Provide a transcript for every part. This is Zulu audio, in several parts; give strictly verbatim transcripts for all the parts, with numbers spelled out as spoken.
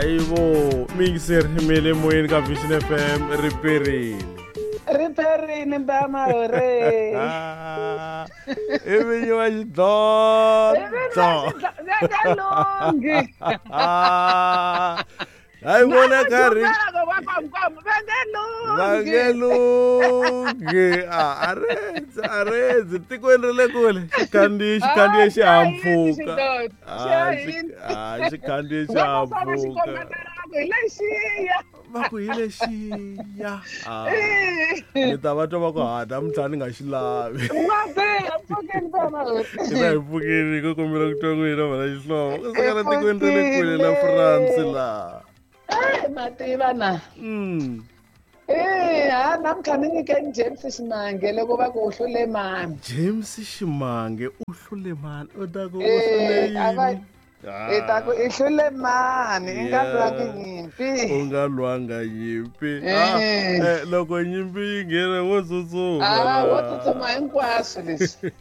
Aibo, mixer mele moyen ka Vision F M reperile. Reperile mbama ore. Ah. Ebe yo ajdo. Ngalongi. Ay bona kari. Ngalongi. Ngalongi. Ah, arez, arez, tikwendele kule. Kandi, kandi eshamfuka. Ah, ah, kandi eshamfuka. Bakuhile xiya. Ah. Ni ta va twa va ku hata mutani nga xilavi. Ina hi pfukini ko kombela ku twa n'wina vana xihlovo. Ku sekala tikweni ra le kule la France laha. Mativa na. Mm. Eh, ha namkha ni nyike James Shimange loko va ku uhlule mani. James Shimange uhlule mani? U ta ku uhlule yini? E ta ku ihlule mani ingalwanga nyimpi. U nga lwanga nyimpi. Ah, eh loko nyimpi yi nghena wo tsutsuma. Ah, wo tsutsuma hinkwaswo leswi.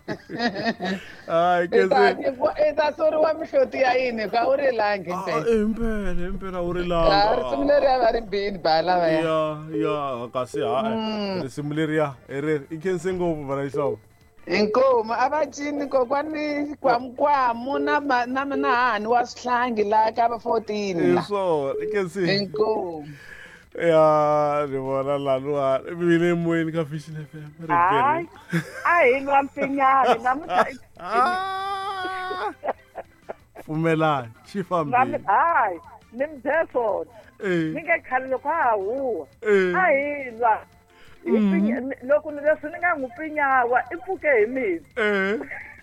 Ai kese. E ta sori wa mihloti ya yini ka u ri langi Ah, mpela. impela, impela u ri langa. Ah, risimu leriya va ri bini bala va ya. Ya, ya, kasi ha. Risimu leriya, ere ikhense ngopfu vana xihlovo. Inkomo abajini kokwani kwamkwamu na na na hani wa swihlangi la ka va fourteen la. So, ikhense. Inkomo. Ya, ni vona laluwa mile moyeni ka Vision F M. Hayi, hayi ngampinyana namuhla. Pfumelani, xifambi. Ngami hayi, nimtheso. Eh. Ninge khali loko ha huwa. Eh. Hayi lwa. Ipinya loko ni leswi ni nga ngupinyawa ipfuke hi mina. Eh.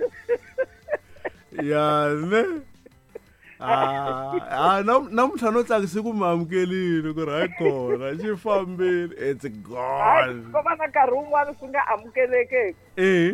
Ya, ne. Ah, ah, nam namuhla no tsakisi ku mamukelini ku ri hayi kona xi fambile, it's Hayi, gone. ko va na nkarhi wun'wani swi nga amukelekeki. Eh.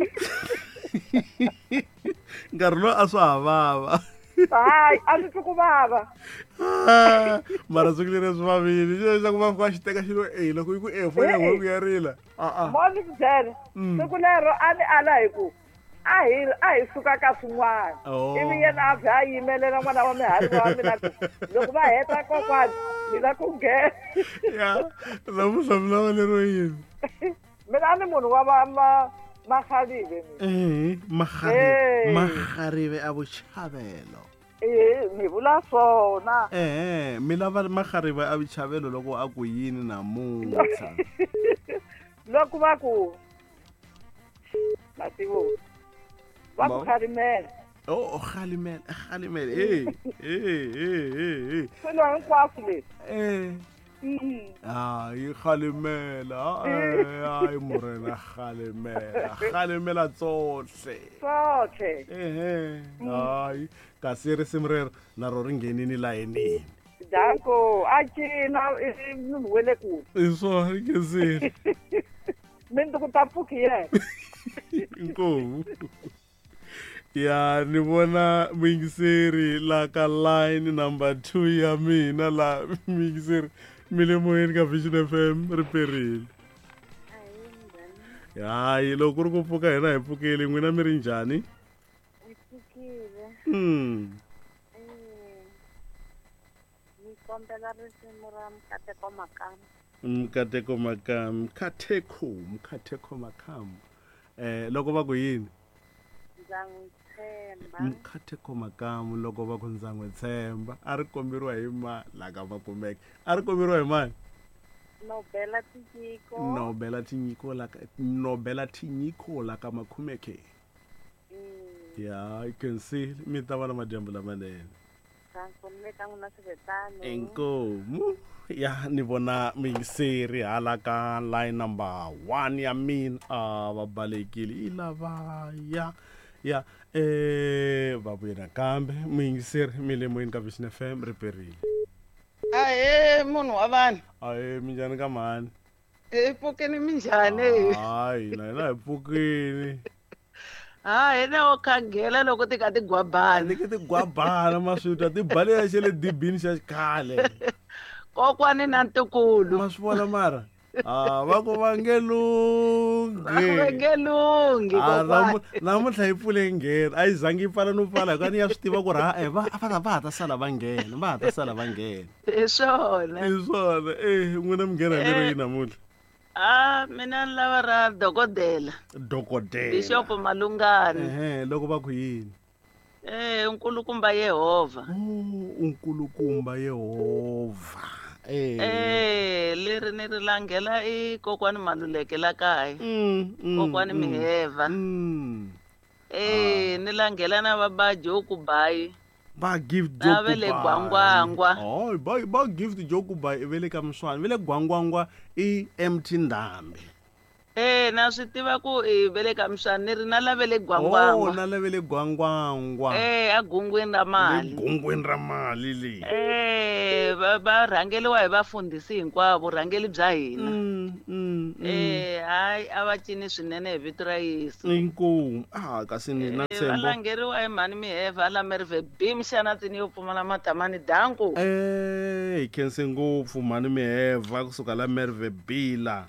Nkarhi lowu a swa ha vava. Hayi, a swi twi ku vava. Ah, mara siku leri swi vavile xilo xa ku va fika xi teka xilo eh loko yi ku eh foni ya n'we ku ya rila. Ah ah. Mo ni byela. Siku lero a ni ala hi ku a hi a hi suka ka swin'wana. Oh. Ivi yena a vha a yimelela n'wana wa mihari wa mina ku loko va heta kokwani ni la ku nghena. Ya, namuhla mi lava lero yini? Mina a ni munhu wa va ma Makgaribe mina. Eh, Makgaribe, Makgaribe a Botshabelo. Eh, ni vula swona. Eh, mi lava Makgaribe a Botshabelo loko a ku yini namuntlha? Loko va ku Mativo. Va ku kharimela. Oh, Khalimela, Khalimela. Eh, eh, eh, eh, eh. Swilo hinkwaswo leswi. Eh. Ah, yi Khalimela. Ay, ay morena Khalimela. Khalimela tsohle. Tsohle. Eh, eh. Ay, kasi risimu rero na ro ri nghenini layinini. Danko, a cina ni wele ku. I swona ke sini. Mendo ku ta pfuki yena. Inkomu. Ya, ni vona muyingiseri la ka line number two ya mina la muyingiseri mile moyeni ka Vision F M riperile. Hayi, loko ku ri ku pfuka hina hi pfukile n'wina mi ri njhani? Hi pfukile. Hmm. Ni kombela risimu ra Mkateko Makamu. Mkateko Makamu, Mkateko, Mkateko Makamu. Eh, loko va ku yini? Ndza n'wi tshemba. Mkateko Makamu loko va ku ndza n'wi tshemba. A ri komberiwa hi mani la ka va kumeka? A ri komberiwa hi mani? Nobela Tinyiko. Nobela Tinyiko la ka Nobela Tinyiko la ka makhumeke. Yeah, I can see mi ta va na madyambu lamanene. Transformeka n'wina swivetani. Inkomu. Ya, ni vona muyingiseri hala ka line number one ya mina a va balekile i lava ya ya eh va vuye nakambe muyingiseri mile moyeni ka Vision F M riperile. Ahe munhu wa vanhu. Ahe minjhani ka mani? E pfukini minjhani? Hayi, na hina hi pfukini. Ah, ene o khangela loko ti ka ti gwabana. Ni ke ti gwabana maswita ti bale ya xele dibini xa khale. Kokwani na ntukulu. Ma swi vona mara Ah, va ku va nge lungi. Va nge lungi Ah, kokwani. namuntlha yi pfule nghena a yi zangi yi pfala no pfala hikuva ni ya swi tiva ku ri ha va va va ha ta sala va nghena va ha ta sala va nghena. Hi swona. Hi swona eh n'wina mi nghena lero yi namuntlha. Ah, mina ni lava ra dokodela. Dokodela. Bishop Malungani. Ehe, loko va ku yini? Eh, unkulukumba Yehova. Oh, unkulukumba Yehova. Eh. Eh, leri ni ri langela i kokwani Maluleke la kaya. Mm, mm, Kokwani mm, Miheva. Mm. Eh, ni langela na baba Joku Bayi. Ba gift Na Joku vele Bai. Gwangwangwa. Oh, ba ba gift Joku Bai vele ka Mswana. Vele Gwangwangwa i empty ndambi. Eh, na swi tiva ku i vele ka Mswana ni ri na la vele Oh, Gwangwangwa. na le vele Gwangwangwa. Eh, a gungwini ra mali. Gungweni ra mali leyi. Eh, va va rhangeliwa hi vafundhisi hinkwavo rhangeli bya hina. Mm, mm, mm. Eh, hayi a va cini swinene hi vito ra Yesu. Inkomu. Ah, kasi ni na Eh, va tshembo. langeriwa hi mhani Miheva la Merve Bim xana tsini yo pfumala matamani danku. Eh, hi khense ngopfu mhani Miheva kusuka la Merve Bila.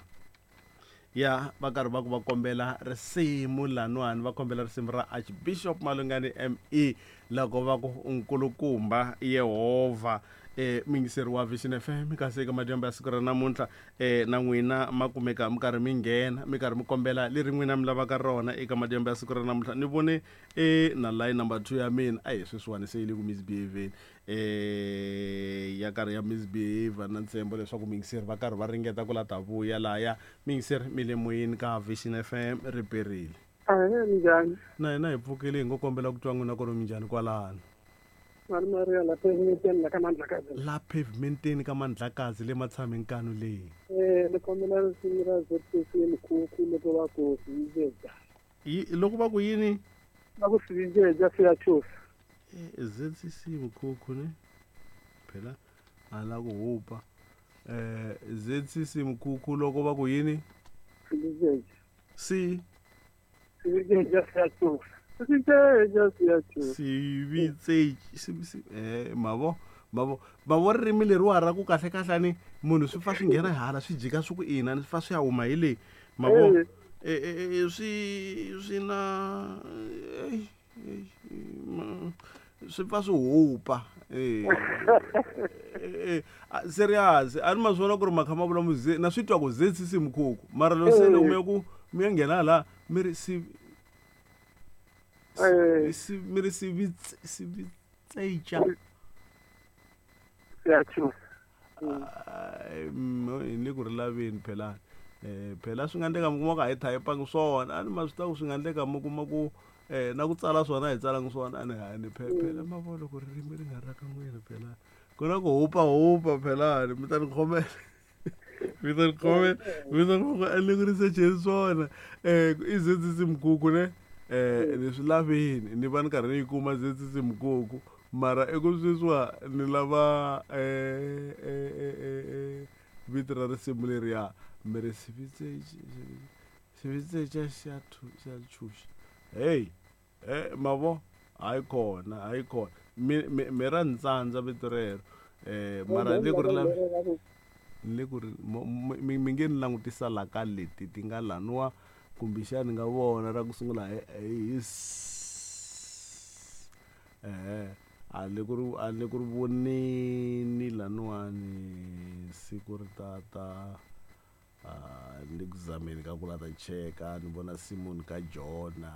Ya va karhi va ku va kombela risimu laniwani va kombela risimu ra Archbishop Malungani M E loko va ku unkulukumba Yehova eh mingiseri wa Vision F M kasi eka madyambu ya siku ra namuntlha eh na n'wina ma kumeka mi karhi mi nghena mi karhi mi kombela leri n'wina mi lavaka rona eka madyambu ya siku ra namuntlha ni vone eh na line number two ya mina a hi sweswiwani se yi le ku misbehaveni eh ya karhi ya misbehave na ntshembo leswaku mingiseri va karhi va ringeta ku la ta vuya laya mingiseri mi le moyeni ka Vision F M ri perile. Ahee njhani? Na hina hi pfukile hi ngo kombela ku twa n'wina ku ri mi njhani kwalano. Mali Maria la pavement la ka Mandlakazi. La pavementeni ka Mandlakazi le matshamenkano leyi. Eh, ni kombela risimu ra Z C C Mkhukhu loko va ku swijeja. Yi loko va ku yini? Va ku swijeja siyachusa. Eh Z C C Mkhukhu ne. Phela ala ku hupa. Eh Z C C Mkhukhu loko va ku yini? Swijeja. Si Swijeja siyachusa. Swijeja siyachusa. sivitse eh mavo mavo mavo ririmi leriwa ra ku kahle kahlani munhu swi fa swi nghena hala swi jika swi ku ina swi fa swi ya huma hi leyi mavo eh swi swi na swi fa swi hupa eh eh serious a ni ma swona ku ri makha ma vula muze na swi twa ku Z C C Mkhukhu mara lo se loko mi ya ku mi ya nghena hala mi ri si si mi ri sivitse sivitseja Siyachusa. hi le ku ri laveni phela eh phela swi nga endleka mi kuma ka hi typanga swona a ni ma swi tiva ku swi nga endleka mi kuma ku eh na ku tsala swona hi tsalangi swona a ni hayi ni phela ma vona ku ririmi ri nga ra ka n'wina phela ku na ku hupa hupa phelani mi ta ni khomela mi ta ni khomela mi ta ni khomela a ni le ku researcheni swona eh i Z C C Mkhukhu ne eh ni swi laveni ni va ni karhi ni yi kuma Z C C Mkhukhu mara eku sweswiwa ni lava eh eh vito ra risimu leriya mi ri sivitseja xa chuxa hey eh mavo hayi kona hayi kona mi mi ra ntsandza vito rero eh mara ni le ku ri la ni le ku ri mi nge ni langutisa la ka leti ti nga laniwa kumbexani ni nga vona ra ku sungula hi eh a le ku ri a le ku ri voneni laniwani siku ri tata ni le ku zameni ka ku la ta cheka ni vona Simon ka Jona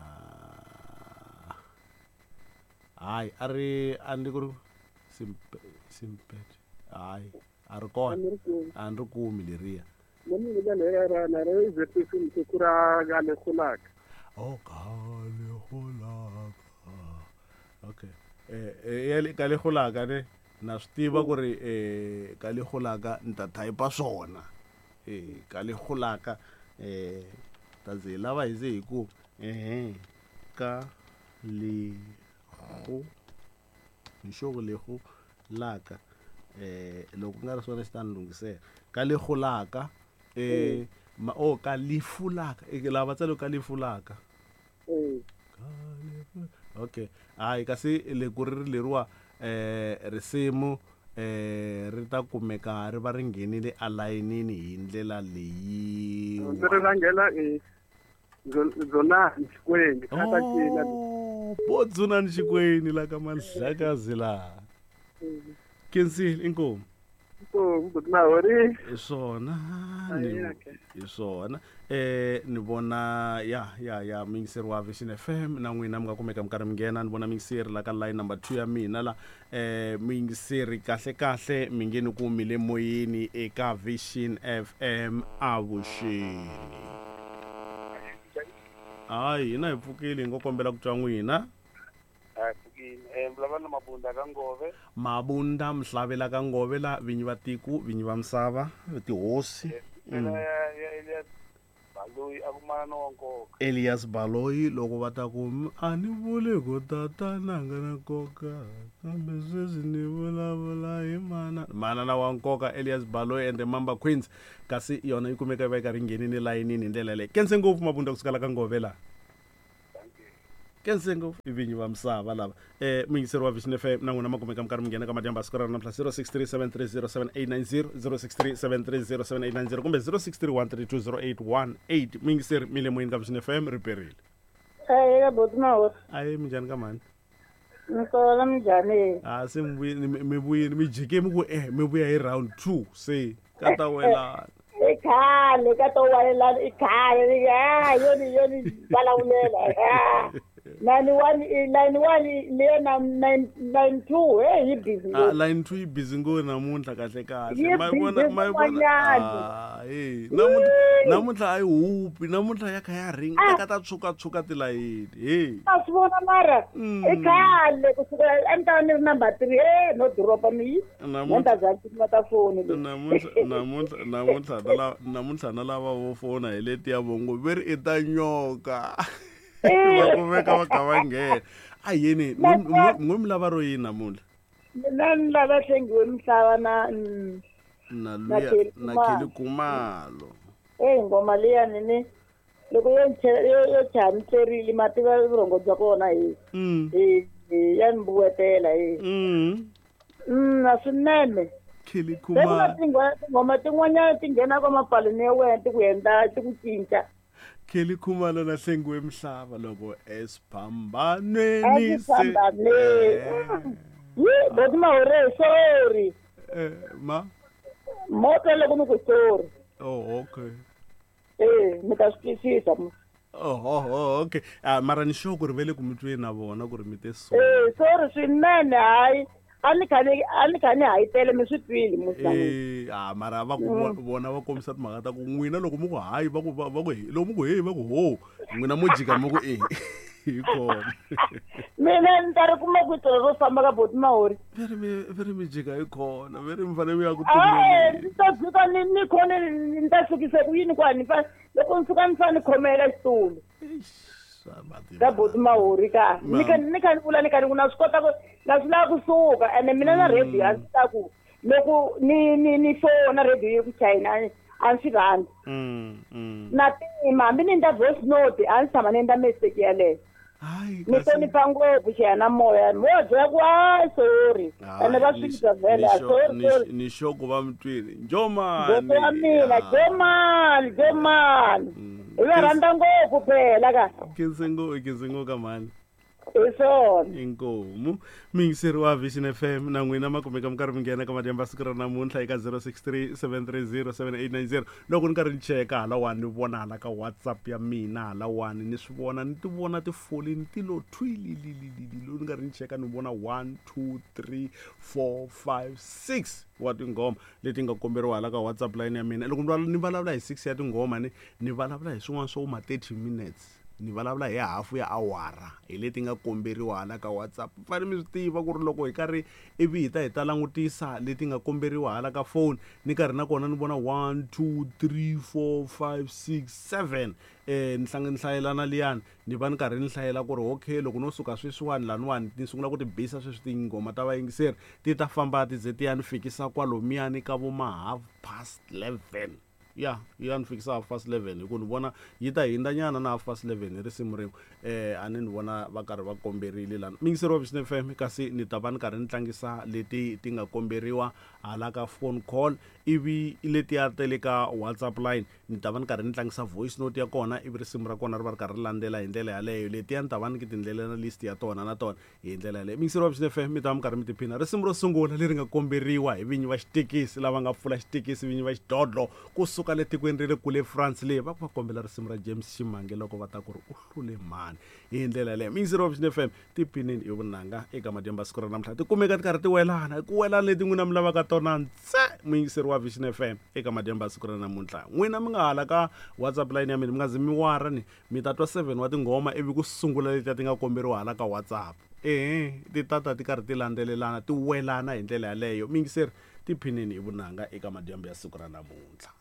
hayi a ri a ni ku ri simpet hayi a ri kona a ni ri kumi leriya Mani ni le ra na re Z C C Mkhukhu ra gale khulaka. oh gale khulaka okay eh ya le ka le golaka ne na swi tiva ku ri eh ka le golaka ni ta type swona eh ka le golaka eh ta ze lava hi ze hi ku eh ka le go ni shogo le go laka eh loko nga ri swona xi ta ni lungisela ka le golaka eh ma o ka lifulaka e lava tsalo ka lifulaka Eh. okay hayi kasi le ku ri leriwa eh risimu eh ri ta kumeka ri va ri nghenile alayinini hi ndlela leyi ndzi ri rhangela i Dzonani Xikwembu kata kila bo Dzonani Xikwembu la ka Manhlakazi la Kensile inkomo so ngutna hori iswona ni iswona eh ni vona ya ya ya mingiseri wa Vision F M na n'wina mi nga kumeka mi karhi mi nghena ni vona mingiseri la ka line number two ya mina la eh mingiseri kahle kahle mi nge ni kumile moyeni eka Vision F M avuxeni hayi hina hi pfukile hi ngo kombela ku twa n'wina hayi pfukile eh vulavula na Mabunda ka Ngove Mabunda mhlavela ka Ngove la vinyi va tiku vinyi va misava tihosi Elias Baloyi akumana no nkoka Elias Baloyi loko va ta ku a ni vule ku tata nanga na nkoka kambe sweswi ni vulavula hi mana manana wa nkoka Elias Baloyi and the Mamba Queens kasi yona yi kumeka va yi karhi nghenini layinini hi ndlela leyi kense ngopfu Mabunda kusukela ka Ngove la kense ngopfu i vinyi va misava lava eh mingiseri wa Vision F M na n'wina ma kumeka mi karhi mi nghena ka madyamba siku ra namuntlha zero six three seven three zero seven eight nine zero zero six three seven three zero seven eight nine zero kumbe zero six three one three two zero eight one eight mingiseri mi le moyeni ka Vision F M riperile Eh, ya Botmaur. ayi minjhani ka mani Nkola minjhani? ah se mi mi vuyi mi jike mi ku eh mi vuya hi round two se ka ta wela Ikhale ka to walela ikhale ya yoni yoni balawulela. nine one nine one le na nine two eh hi busy. ah line two yi busy ngo namuntlha kahle kahle Yi ma vona busy ma vona swin'wanyana. ah eh namuntlha namuntlha ayi hupi namuntlha ya kha ya ringa ka ta tshuka tshuka tilayini hey Asibona mara Mm. ikhale kusukela emntani ri number three eh no dropa mi. namuntlha Nenda zanti mata phone le. namuntlha namuntlha namuntlha na la namuntlha na lava vo fona hi leti ya vongo veri i ta nyoka va kumeka va kha va nghena a yini n'we mi lava ro yini namuntlha Mina ni lava hlengiwe misava na mm, na Na luya Kelly na Khumalo. Kelly Khumalo eh ngoma liya nini loko yo nche- yo yo chaniseriile mativa vurhongo bya kona hi mm hi hi ya ni mbuwetela hi mm mm na swinene Kelly se ku na Khumalo tinghoma tinghoma tin'wanyana ti nghena ka mapaleni ya wena ti ku endla ti ku cinca Kelly Khumalo na hlengiwe misava loko esiphambanweni Esiphambanweni. Eh, yi Botmaur sorry eh, ma moto loko ni ku sorry oh okay eh mi ta swi twisisa mo. oh oh oh, okay ah mara ni sure ku ri vele ku mi tweni na vona ku ri mi te so eh sorry swinene hayi a ni khani a ni khani hayitele mi swi twile musangu. eh ah mara va ku vo- vona va kombisa timhaka ta ku n'wina loko mu ku hayi va ku va va ku he- loko mu ku he va ku ho n'wina mo jika mo ku eh hi kona Mina ni ta ri kuma ku tirha ro famba ka Botmaur. veri mi veri mi jika hi kona veri mi fanele mi ya ku Ah, tumbeni ni ta fika ni ni khone ni ta fikisa ku yini kwani fa loko ni fika ni fa ni khomela xitulu ka Botmaur ka ni ka ni ka ni vula ni ka ni ku na swi kota ku na swi lava kusuka ene mina na radio a ndzi ta ku loko ni ni ni fona radio yi ku chayina a ni swi rhandzi mm mm na tima hambi ni endla voice note a ni tshama ni endla mistake yaleyo hayi ni hlonipha ngopfu xiyanimoya mo byela ku a sorry ene va swi vita vhele a sorry sorry ni sure ku va mi twini njomani Ndoto ya mina Jomani Jomani Mm. i va rhandza ngopfu phela ka kensengo kensengo ka mani hi swona inkomu mingiseri wa Vision F M na n'wina ma kumeka mi karhi mi nghena ka madyamba siku ra namuntlha eka zero six three seven three zero seven eight nine zero loko ni karhi ni cheka halawani ni vona hala ka WhatsApp ya mina halawani ni swi vona ni ti vona tifolini ti lo twilililili loko ni karhi ni cheka ni vona one two three four five six wa tinghoma leti nga komberiwa hala ka WhatsApp line ya mina loko ni vulavula- ni vulavula hi six ya tinghoma ni ni vulavula hi swin'wana swo ma thirty minutes ni vulavula hi hafu ya awara hi leti nga komberiwa hala ka WhatsApp fane mi swi tiva ku ri loko hi karhi ivi hi ta hi ta langutisa leti nga komberiwa hala ka phone ni karhi na kona ni vona one two three four five six seven eh ni hlange ni hlayelana liyani ni va ni karhi ni hlayela ku ri okay loko no suka sweswiwani laniwani ni sungula ku ti bisa sweswi tinghoma ta vayingiseri ti ta famba ti ze ti ya ni fikisa kwalomiyani ka vo ma half past eleven ya ya ni fikisa half past eleven hi ku ni vona yi ta hindza nyana na half past eleven hi risimu rin'we eh a ni ni vona va karhi va komberile lana mingiseriwa Vision F M kasi ni ta va ni karhi ni tlangisa leti ti nga komberiwa hala ka phone call ivi letiya ta le ka WhatsApp line ni ta va ni karhi ni tlangisa voice note ya kona ivi risimu ra kona ri va ri karhi ri landzela hi ndlela yaleyo letiya ni ta va ni ki tindlela na list ya tona na tona hi ndlela yaleyo mingiseriwa Vision F M mi ta va mi karhi mi tiphina risimu ro sungula leri nga komberiwa hi vinyi va xitekisi lava nga pfula xitekisi vinyi va xidodlo kusuka le tikweni ri le kule France leyi va ku va kombela risimu ra James Shimange loko va ta ku ri u hlule mani hi ndlela yaleyo mingiseriwa Vision F M tiphinini hi vunanga eka madyamba siku ra namuntlha ti kumeka ti karhi ti welana hi ku welana leti n'wina mi lavaka tona ntse mingiseriwa Vision F M eka madyamba siku ra namuntlha n'wina mi nga hala ka WhatsApp line ya mina mi nga zi mi wara ni mi ta twa seven wa tinghoma ivi ku sungula letiya ti nga komberiwa hala ka WhatsApp ehe ti tata ti karhi ti landzelelana ti welana hi ndlela yaleyo mingiseri tiphinini hi vunanga eka madyambu ya siku ra namuntlha.